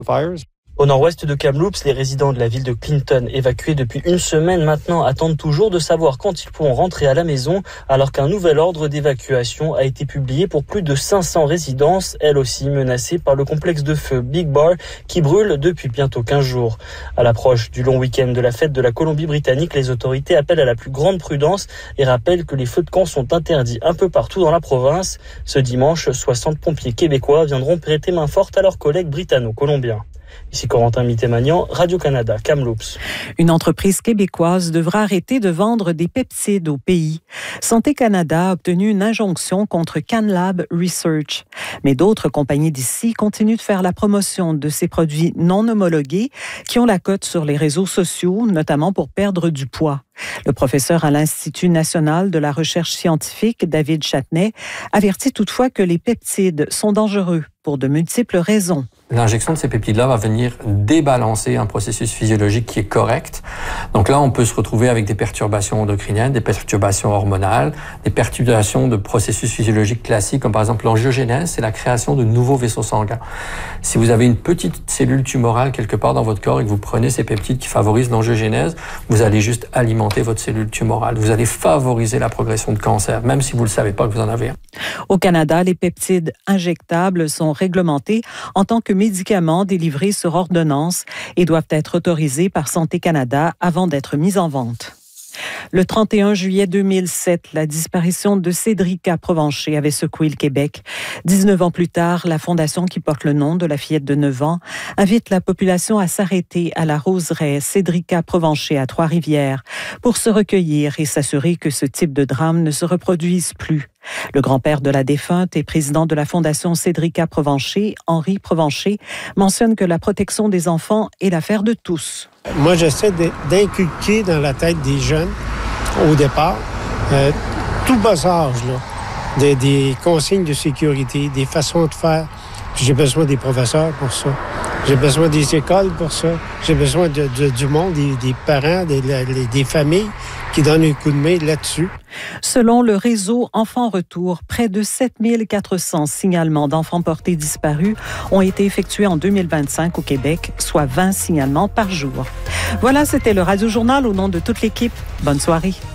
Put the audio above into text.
Au nord-ouest de Kamloops, les résidents de la ville de Clinton, évacués depuis une semaine maintenant, attendent toujours de savoir quand ils pourront rentrer à la maison, alors qu'un nouvel ordre d'évacuation a été publié pour plus de 500 résidences, elles aussi menacées par le complexe de feu Big Bar, qui brûle depuis bientôt 15 jours. À l'approche du long week-end de la fête de la Colombie-Britannique, les autorités appellent à la plus grande prudence et rappellent que les feux de camp sont interdits un peu partout dans la province. Ce dimanche, 60 pompiers québécois viendront prêter main forte à leurs collègues britanno-colombiens. Ici Corentin Mitté-Magnan, Radio-Canada, Kamloops. Une entreprise québécoise devra arrêter de vendre des peptides au pays. Santé Canada a obtenu une injonction contre CanLab Research. Mais d'autres compagnies d'ici continuent de faire la promotion de ces produits non homologués qui ont la cote sur les réseaux sociaux, notamment pour perdre du poids. Le professeur à l'Institut national de la recherche scientifique, David Châtenay, avertit toutefois que les peptides sont dangereux pour de multiples raisons. L'injection de ces peptides-là va venir débalancer un processus physiologique qui est correct. Donc là, on peut se retrouver avec des perturbations endocriniennes, des perturbations hormonales, des perturbations de processus physiologiques classiques, comme par exemple l'angiogénèse, c'est la création de nouveaux vaisseaux sanguins. Si vous avez une petite cellule tumorale quelque part dans votre corps et que vous prenez ces peptides qui favorisent l'angiogénèse, vous allez juste alimenter votre cellule tumorale. Vous allez favoriser la progression de cancer, même si vous ne le savez pas que vous en avez un. Au Canada, les peptides injectables sont réglementés en tant que médicaments délivrés sur ordonnance et doivent être autorisés par Santé Canada avant d'être mis en vente. Le 31 juillet 2007, la disparition de Cédrica Provencher avait secoué le Québec. 19 ans plus tard, la fondation qui porte le nom de la fillette de 9 ans invite la population à s'arrêter à la roseraie Cédrica Provencher à Trois-Rivières pour se recueillir et s'assurer que ce type de drame ne se reproduise plus. Le grand-père de la défunte et président de la fondation Cédrica Provencher, Henri Provencher, mentionne que la protection des enfants est l'affaire de tous. Moi, j'essaie d'inculquer dans la tête des jeunes, au départ, tout bas âge, là, des consignes de sécurité, des façons de faire. Puis j'ai besoin des professeurs pour ça. J'ai besoin des écoles pour ça. J'ai besoin du monde, des parents, des familles qui donnent un coup de main là-dessus. Selon le réseau Enfants Retour, près de 7400 signalements d'enfants portés disparus ont été effectués en 2025 au Québec, soit 20 signalements par jour. Voilà, c'était le Radio Journal au nom de toute l'équipe. Bonne soirée.